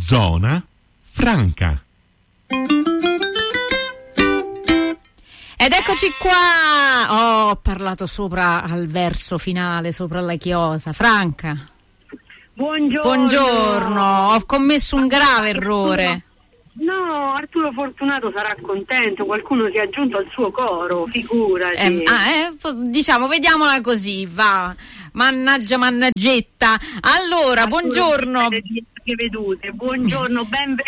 Zona Franca. Ed eccoci qua. Ho parlato sopra al verso finale, sopra la chiosa. Franca. Buongiorno. Ho commesso un grave errore. No, Arturo Fortunato sarà contento, qualcuno si è aggiunto al suo coro, figurati. Diciamo, vediamola così, va. Mannaggetta. Allora, Arturo, buongiorno. Vedute. Buongiorno,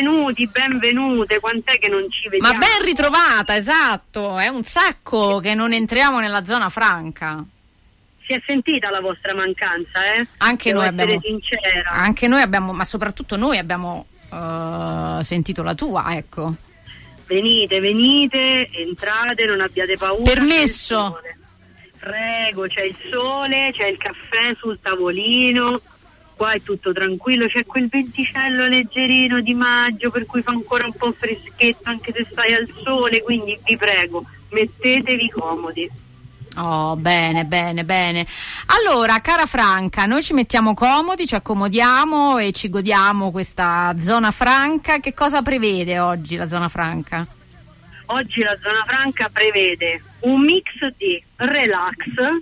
benvenute. Quant'è che non ci vediamo? Ma ben ritrovata, esatto. È un sacco che non entriamo nella zona franca. Si è sentita la vostra mancanza, eh? Anche Devo noi essere abbiamo. Sincera. Anche noi abbiamo, ma soprattutto noi abbiamo sentito la tua, ecco. Venite, entrate, non abbiate paura. Permesso. Prego, c'è il sole, c'è il caffè sul tavolino. Qua è tutto tranquillo, c'è quel venticello leggerino di maggio per cui fa ancora un po' freschetto anche se stai al sole, quindi vi prego, mettetevi comodi. Oh, bene. Allora, cara Franca, noi ci mettiamo comodi, ci accomodiamo e ci godiamo questa zona franca. Che cosa prevede oggi la zona franca? Oggi la zona franca prevede un mix di relax,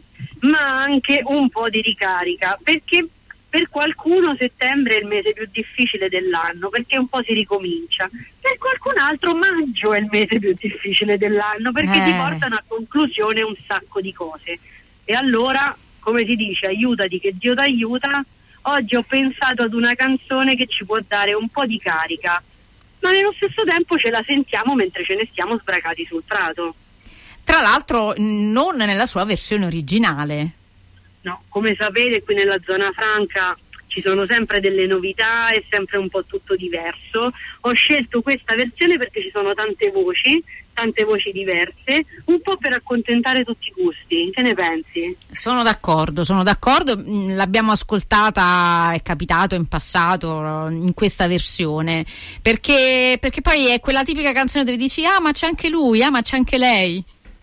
ma anche un po' di ricarica, perché per qualcuno settembre è il mese più difficile dell'anno perché un po' si ricomincia, per qualcun altro maggio è il mese più difficile dell'anno perché si portano a conclusione un sacco di cose. E allora, come si dice, aiutati che Dio t'aiuta. Oggi ho pensato ad una canzone che ci può dare un po' di carica, ma nello stesso tempo ce la sentiamo mentre ce ne stiamo sbracati sul prato. Tra l'altro non nella sua versione originale. No, come sapete qui nella zona franca ci sono sempre delle novità, è sempre un po' tutto diverso. Ho scelto questa versione perché ci sono tante voci diverse, un po' per accontentare tutti i gusti. Che ne pensi? Sono d'accordo, l'abbiamo ascoltata, è capitato in passato in questa versione, perché poi è quella tipica canzone dove dici ma c'è anche lui, ma c'è anche lei.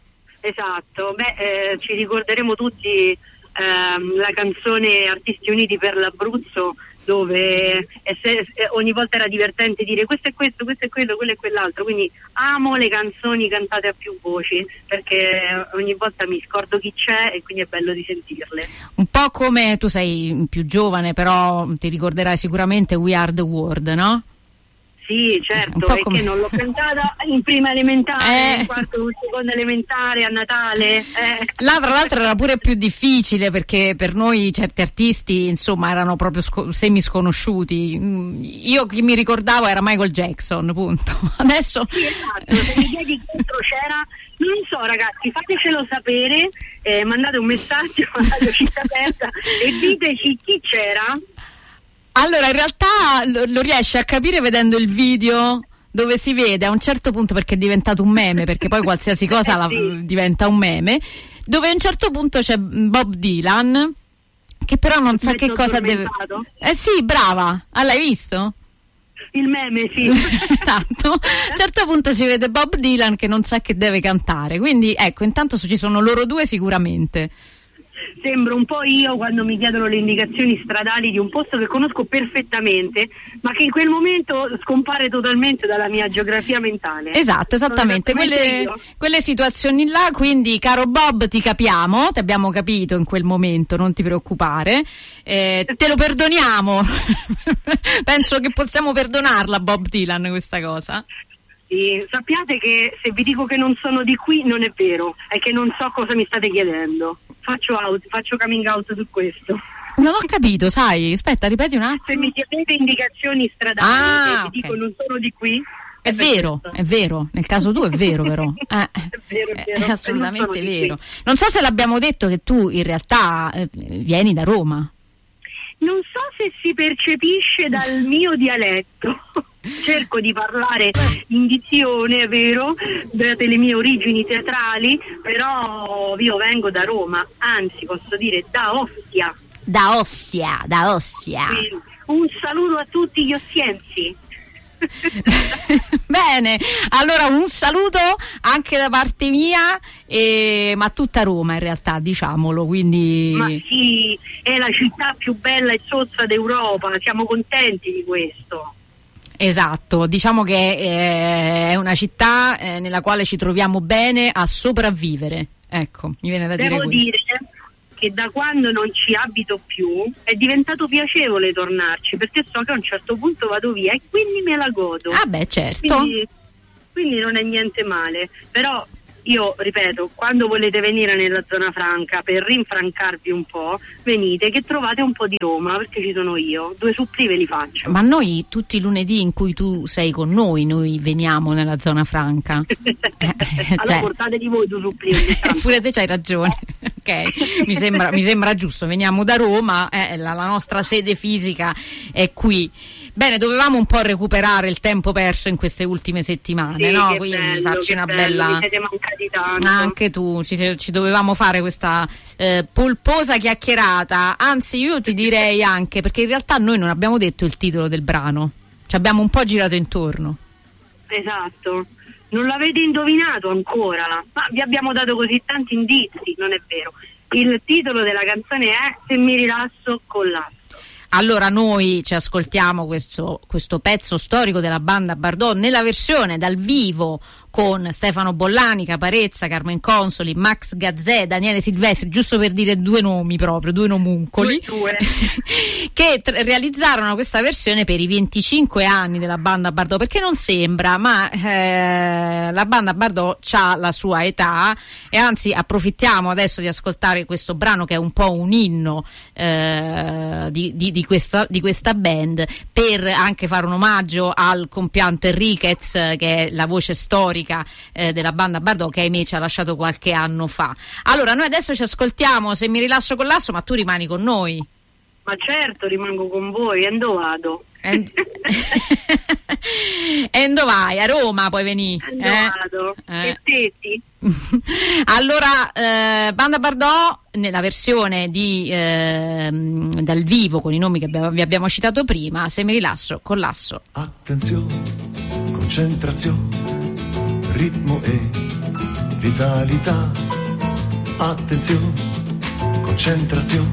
Esatto, ci ricorderemo tutti la canzone Artisti Uniti per l'Abruzzo, dove ogni volta era divertente dire questo è questo, questo è quello è quell'altro, quindi amo le canzoni cantate a più voci perché ogni volta mi scordo chi c'è e quindi è bello di sentirle. Un po' come tu sei più giovane, però ti ricorderai sicuramente We Are The World, no? Sì, certo, è che non l'ho cantata in prima elementare, in quarto o seconda elementare, a Natale. Là tra l'altro era pure più difficile perché per noi certi artisti insomma erano proprio semi sconosciuti. Io chi mi ricordavo era Michael Jackson, punto. Adesso sì, esatto, se mi chiedi dentro c'era, non so ragazzi, fatecelo sapere, mandate un messaggio alla città aperta e diteci chi c'era. Allora, in realtà lo riesci a capire vedendo il video dove si vede a un certo punto, perché è diventato un meme, perché poi qualsiasi cosa diventa un meme, dove a un certo punto c'è Bob Dylan, che però non sa che cosa deve... sì, brava! L'hai visto? Il meme, sì. Esatto. A un certo punto si vede Bob Dylan che non sa che deve cantare, quindi ecco, intanto ci sono loro due sicuramente. Sembro un po' io quando mi chiedono le indicazioni stradali di un posto che conosco perfettamente, ma che in quel momento scompare totalmente dalla mia geografia mentale. Esatto, esattamente. Quelle situazioni là, quindi caro Bob ti capiamo, ti abbiamo capito in quel momento, non ti preoccupare, te lo perdoniamo. Penso che possiamo perdonarla Bob Dylan questa cosa. Sì, sappiate che se vi dico che non sono di qui non è vero, è che non so cosa mi state chiedendo. Faccio coming out su questo. Non ho capito, sai, aspetta, ripeti un attimo. Se mi chiedete indicazioni stradali e vi dico non sono di qui, è vero, nel caso tuo è vero però. È vero. È assolutamente vero. Non so se l'abbiamo detto che tu in realtà vieni da Roma. Non so se si percepisce dal mio dialetto. Cerco di parlare in dizione, è vero, date le mie origini teatrali, però io vengo da Roma, anzi posso dire da Ostia. Da Ostia. Sì. Un saluto a tutti gli ostiensi. Bene, allora un saluto anche da parte mia, ma tutta Roma in realtà, diciamolo, quindi... Ma sì, è la città più bella e sozza d'Europa, siamo contenti di questo. Esatto, diciamo che è una città nella quale ci troviamo bene a sopravvivere. Ecco, mi viene da Devo dire che da quando non ci abito più è diventato piacevole tornarci, perché so che a un certo punto vado via e quindi me la godo. Ah beh, certo. Quindi non è niente male, però io ripeto, quando volete venire nella zona franca per rinfrancarvi un po', venite che trovate un po' di Roma, perché ci sono io, 2 suppli ve li faccio. Ma noi tutti i lunedì in cui tu sei con noi veniamo nella zona franca. Allora portatevi voi 2 suppli. Pure te c'hai ragione. Ok, mi sembra giusto, veniamo da Roma, la nostra sede fisica è qui. Bene, dovevamo un po' recuperare il tempo perso in queste ultime settimane, sì, no? Quindi bello, facci una bella. Mi siete mancati tanto. Anche tu, ci dovevamo fare questa polposa chiacchierata. Anzi, io ti direi anche, perché in realtà noi non abbiamo detto il titolo del brano, ci abbiamo un po' girato intorno. Esatto. Non l'avete indovinato ancora, ma vi abbiamo dato così tanti indizi, non è vero. Il titolo della canzone è Se mi rilasso collasso. Allora noi ci ascoltiamo questo pezzo storico della banda Bardot nella versione dal vivo con Stefano Bollani, Caparezza, Carmen Consoli, Max Gazzè, Daniele Silvestri, giusto per dire 2 nomi proprio, 2 nomuncoli, che realizzarono questa versione per i 25 anni della banda Bardot, perché non sembra, ma la banda Bardot c'ha la sua età, e anzi approfittiamo adesso di ascoltare questo brano che è un po' un inno di questa band, per anche fare un omaggio al compianto Enriquez, che è la voce storica della banda Bardot, che ahimè ci ha lasciato qualche anno fa. Allora noi adesso ci ascoltiamo Se mi rilasso collasso, ma tu rimani con noi? Ma certo, rimango con voi. E dove vado? E dove vai? A Roma puoi venire? Vado. E tetti? Allora banda Bardot nella versione dal vivo con i nomi che vi abbiamo citato prima, Se mi rilasso collasso. Attenzione, concentrazione, ritmo e vitalità. Attenzione, concentrazione,